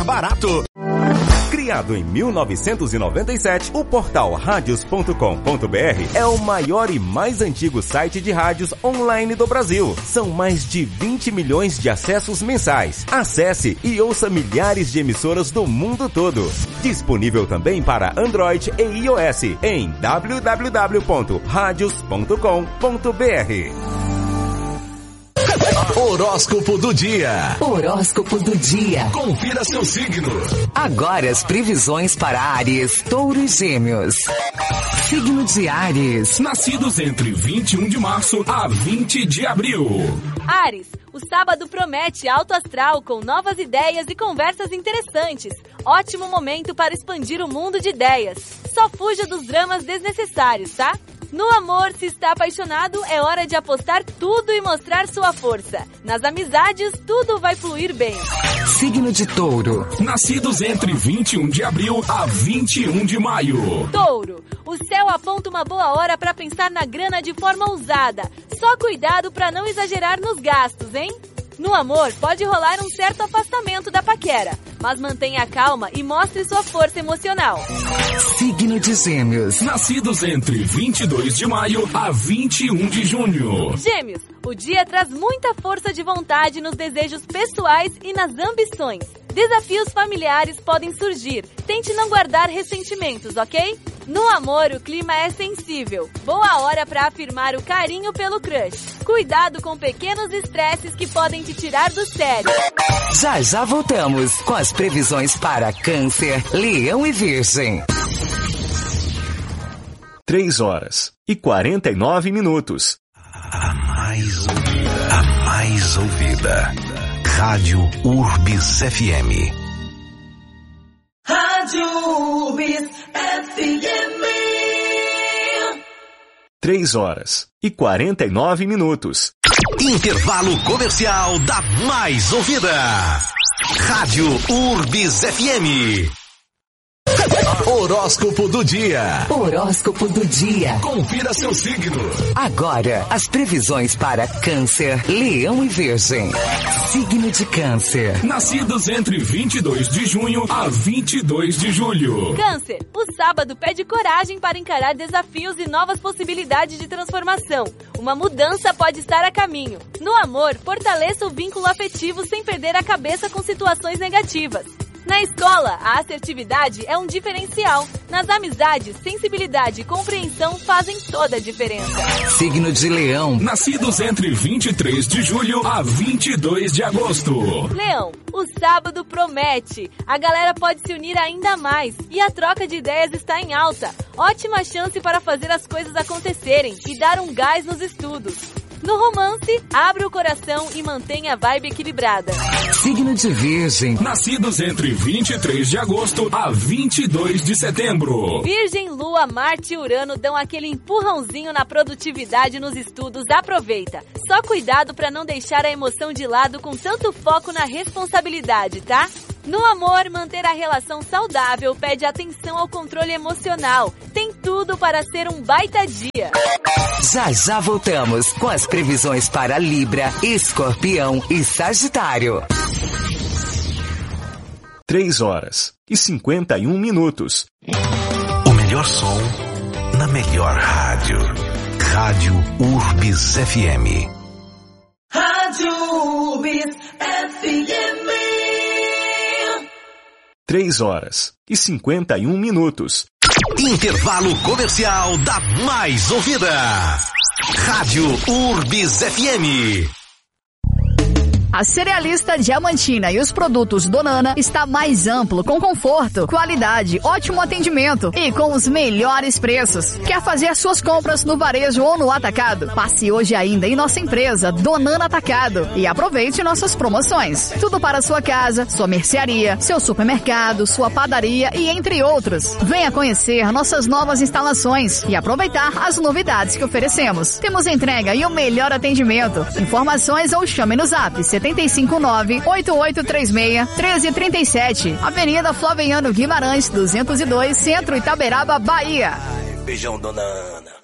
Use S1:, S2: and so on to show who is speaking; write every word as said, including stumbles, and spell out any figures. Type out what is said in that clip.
S1: barato. Criado em mil novecentos e noventa e sete, o portal radios ponto com ponto br é o maior e mais antigo site de rádios online do Brasil. São mais de vinte milhões de acessos mensais. Acesse e ouça milhares de emissoras do mundo todo. Disponível também para Android e iOS em w w w ponto radios ponto com ponto br.
S2: Horóscopo do dia.
S3: Horóscopo do dia.
S2: Confira seu signo.
S3: Agora as previsões para Áries, Touro e Gêmeos. Signo de Áries.
S2: Nascidos entre vinte e um de março a vinte de abril.
S4: Áries, o sábado promete alto astral com novas ideias e conversas interessantes. Ótimo momento para expandir o mundo de ideias. Só fuja dos dramas desnecessários, tá? No amor, se está apaixonado, é hora de apostar tudo e mostrar sua força. Nas amizades, tudo vai fluir bem.
S3: Signo de Touro.
S2: Nascidos entre vinte e um de abril a vinte e um de maio.
S4: Touro, o céu aponta uma boa hora para pensar na grana de forma ousada. Só cuidado para não exagerar nos gastos, hein? No amor, pode rolar um certo afastamento da paquera, mas mantenha calma e mostre sua força emocional.
S3: Signo de Gêmeos.
S2: Nascidos entre vinte e dois de maio a vinte e um de junho.
S4: Gêmeos, o dia traz muita força de vontade nos desejos pessoais e nas ambições. Desafios familiares podem surgir. Tente não guardar ressentimentos, ok? No amor, o clima é sensível. Boa hora para afirmar o carinho pelo crush. Cuidado com pequenos estresses que podem te tirar do sério.
S3: Já já voltamos com as previsões para Câncer, Leão e Virgem.
S1: três horas e quarenta e nove minutos.
S2: A mais ouvida. A mais ouvida. Rádio Urbis F M.
S5: Rádio Urbis F M.
S1: três horas e quarenta e nove minutos.
S2: Intervalo comercial da mais ouvida. Rádio Urbis F M. Horóscopo do dia.
S3: Horóscopo do dia.
S2: Confira seu signo.
S3: Agora, as previsões para Câncer, Leão e Virgem. Signo de Câncer.
S2: Nascidos entre vinte e dois de junho a vinte e dois de julho.
S4: Câncer, o sábado pede coragem para encarar desafios e novas possibilidades de transformação. Uma mudança pode estar a caminho. No amor, fortaleça o vínculo afetivo sem perder a cabeça com situações negativas. Na escola, a assertividade é um diferencial. Nas amizades, sensibilidade e compreensão fazem toda a diferença.
S3: Signo de Leão.
S2: Nascidos entre vinte e três de julho a vinte e dois de agosto.
S4: Leão, o sábado promete. A galera pode se unir ainda mais e a troca de ideias está em alta. Ótima chance para fazer as coisas acontecerem e dar um gás nos estudos. No romance, abra o coração e mantenha a vibe equilibrada.
S3: Signo de Virgem.
S2: Nascidos entre vinte e três de agosto a vinte e dois de setembro.
S4: Virgem, Lua, Marte e Urano dão aquele empurrãozinho na produtividade nos estudos. Aproveita. Só cuidado para não deixar a emoção de lado com tanto foco na responsabilidade, tá? No amor, manter a relação saudável pede atenção ao controle emocional. Tem tudo para ser um baita dia.
S3: Já já voltamos com as previsões para Libra, Escorpião e Sagitário.
S1: três horas e cinquenta e um minutos.
S2: O melhor som na melhor rádio. Rádio Urbis F M.
S5: Rádio Urbis F M.
S1: três horas e cinquenta e um minutos.
S2: Intervalo comercial da mais ouvida. Rádio Urbis F M.
S6: A Cerealista Diamantina e os produtos Donana está mais amplo, com conforto, qualidade, ótimo atendimento e com os melhores preços. Quer fazer suas compras no varejo ou no atacado? Passe hoje ainda em nossa empresa Donana Atacado e aproveite nossas promoções. Tudo para sua casa, sua mercearia, seu supermercado, sua padaria e entre outros. Venha conhecer nossas novas instalações e aproveitar as novidades que oferecemos. Temos entrega e o melhor atendimento. Informações ou chame no zap setenta e cinco nove, oito oito três seis, um três três sete. Avenida Flaviano Guimarães, duzentos e dois, Centro, Itaberaba, Bahia.
S7: Beijão, dona Ana.